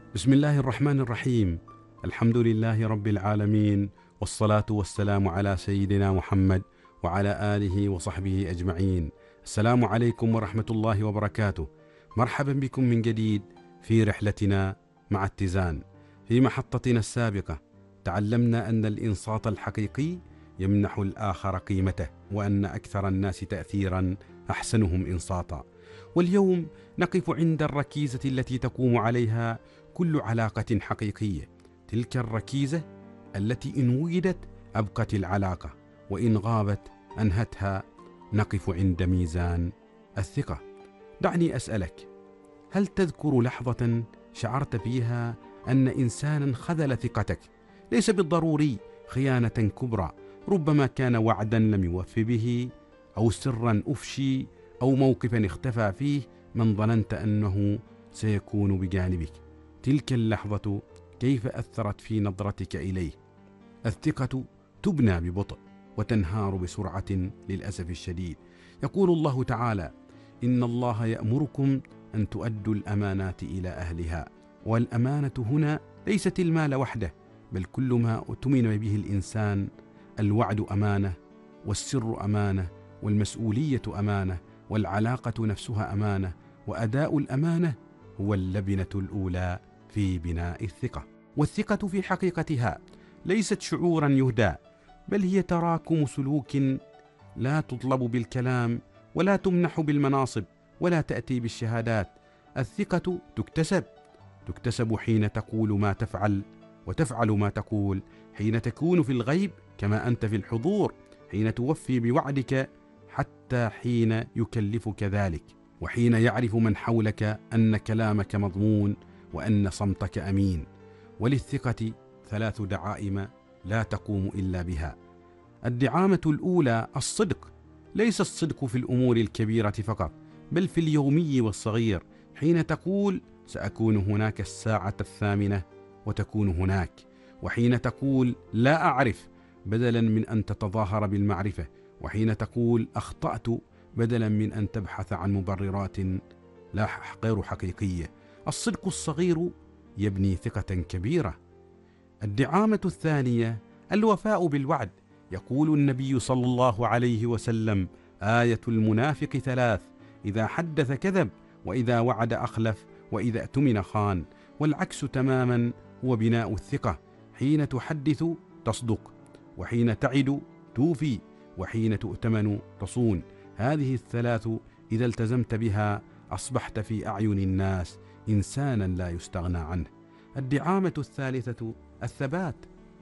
بسم الله الرحمن الرحيم. الحمد لله رب العالمين، والصلاة والسلام على سيدنا محمد وعلى آله وصحبه أجمعين. السلام عليكم ورحمة الله وبركاته. مرحبا بكم من جديد في رحلتنا مع اتزان. في محطتنا السابقة تعلمنا أن الإنصات الحقيقي يمنح الآخر قيمته، وأن أكثر الناس تأثيرا أحسنهم إنصاتا. واليوم نقف عند الركيزة التي تقوم عليها كل علاقة حقيقية، تلك الركيزة التي إن وجدت أبقت العلاقة، وإن غابت أنهتها. نقف عند ميزان الثقة. دعني أسألك، هل تذكر لحظة شعرت فيها أن إنسانا خذل ثقتك؟ ليس بالضروري خيانة كبرى، ربما كان وعدا لم يوف به، أو سرا أفشي، أو موقفا اختفى فيه من ظننت أنه سيكون بجانبك. تلك اللحظة كيف أثرت في نظرتك إليه؟ الثقة تبنى ببطء وتنهار بسرعة للأسف الشديد. يقول الله تعالى: إن الله يأمركم أن تؤدوا الأمانات إلى أهلها. والأمانة هنا ليست المال وحده، بل كل ما اؤتمن به الإنسان. الوعد أمانة، والسر أمانة، والمسؤولية أمانة، والعلاقة نفسها أمانة. وأداء الأمانة هو اللبنة الأولى في بناء الثقة. والثقة في حقيقتها ليست شعورا يهدى، بل هي تراكم سلوك لا تطلب بالكلام، ولا تمنح بالمناصب، ولا تأتي بالشهادات. الثقة تكتسب حين تقول ما تفعل، وتفعل ما تقول، حين تكون في الغيب كما أنت في الحضور، حين توفي بوعدك حتى حين يكلفك ذلك، وحين يعرف من حولك أن كلامك مضمون وأن صمتك أمين. وللثقة 3 دعائم لا تقوم إلا بها. الدعامة الأولى الصدق. ليس الصدق في الأمور الكبيرة فقط، بل في اليومي والصغير، حين تقول سأكون هناك الساعة 8 وتكون هناك، وحين تقول لا أعرف بدلا من أن تتظاهر بالمعرفة، وحين تقول أخطأت بدلا من أن تبحث عن مبررات غير حقيقية. الصدق الصغير يبني ثقة كبيرة. الدعامة الثانية الوفاء بالوعد. يقول النبي صلى الله عليه وسلم: آية المنافق 3: إذا حدث كذب، وإذا وعد أخلف، وإذا اؤتمن خان. والعكس تماما هو بناء الثقة. حين تحدث تصدق، وحين تعد توفي، وحين تؤتمن تصون. هذه ال3 إذا التزمت بها أصبحت في أعين الناس إنسانا لا يستغنى عنه. الدعامة الثالثة الثبات.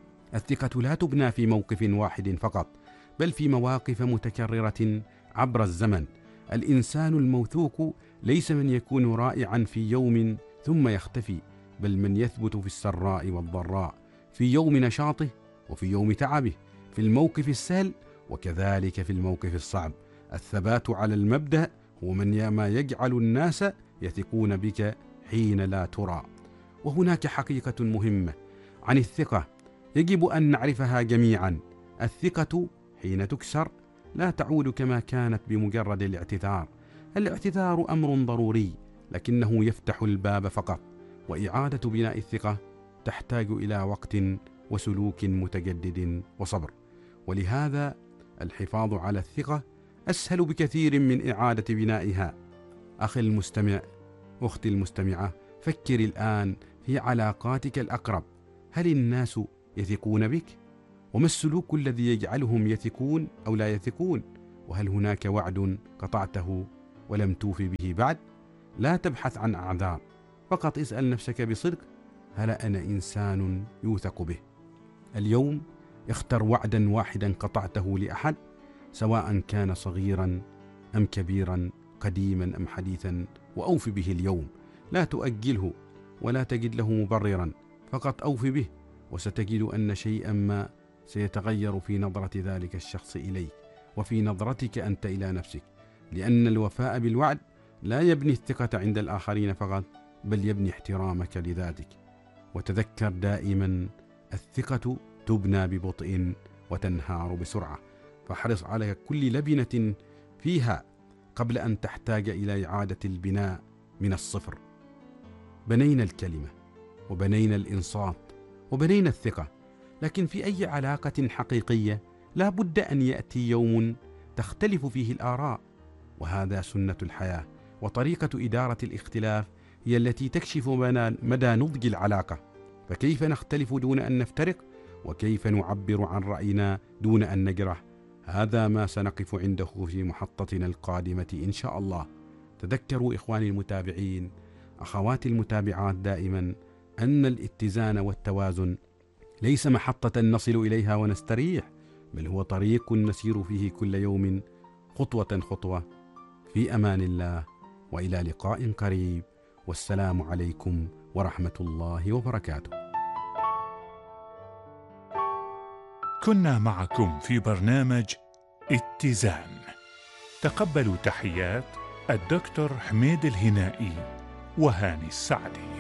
الثقة لا تبنى في موقف واحد فقط، بل في مواقف متكررة عبر الزمن. الإنسان الموثوق ليس من يكون رائعا في يوم ثم يختفي، بل من يثبت في السراء والضراء، في يوم نشاطه وفي يوم تعبه، في الموقف السهل وكذلك في الموقف الصعب. الثبات على المبدأ هو ما يجعل الناس يثقون بك حين لا ترى. وهناك حقيقة مهمة عن الثقة يجب أن نعرفها جميعا. الثقة حين تكسر لا تعود كما كانت بمجرد الاعتذار. الاعتذار أمر ضروري، لكنه يفتح الباب فقط، وإعادة بناء الثقة تحتاج إلى وقت وسلوك متجدد وصبر. ولهذا الحفاظ على الثقة أسهل بكثير من إعادة بنائها. أخي المستمع، أختي المستمعة، فكر الآن في علاقاتك الأقرب. هل الناس يثقون بك؟ وما السلوك الذي يجعلهم يثقون أو لا يثقون؟ وهل هناك وعد قطعته ولم توفي به بعد؟ لا تبحث عن أعذار، فقط اسأل نفسك بصدق: هل أنا إنسان يوثق به؟ اليوم اختر وعدا واحدا قطعته لأحد، سواء كان صغيرا أم كبيرا، قديما أم حديثا، وأوف به اليوم. لا تؤجله ولا تجد له مبررا، فقط أوف به، وستجد أن شيئا ما سيتغير في نظرة ذلك الشخص إليك، وفي نظرتك أنت إلى نفسك. لأن الوفاء بالوعد لا يبني الثقة عند الآخرين فقط، بل يبني احترامك لذاتك. وتذكر دائما: الثقة تبنى ببطء وتنهار بسرعة. فاحرص على كل لبنة فيها قبل أن تحتاج إلى إعادة البناء من الصفر. بنينا الكلمة، وبنينا الإنصات وبنينا الثقة، لكن في أي علاقة حقيقية لا بد أن يأتي يوم تختلف فيه الآراء، وهذا سنة الحياة، وطريقة إدارة الاختلاف هي التي تكشف مدى نضج العلاقة. فكيف نختلف دون أن نفترق؟ وكيف نعبر عن رأينا دون أن نجرح؟ هذا ما سنقف عنده في محطتنا القادمة إن شاء الله. تذكروا إخواني المتابعين، أخواتي المتابعات، دائما أن الاتزان والتوازن ليس محطة نصل إليها ونستريح، بل هو طريق نسير فيه كل يوم خطوة خطوة. في أمان الله، وإلى لقاء قريب، والسلام عليكم ورحمة الله وبركاته. كنا معكم في برنامج اتزان. تقبلوا تحيات الدكتور حميد الهنائي وهاني السعدي.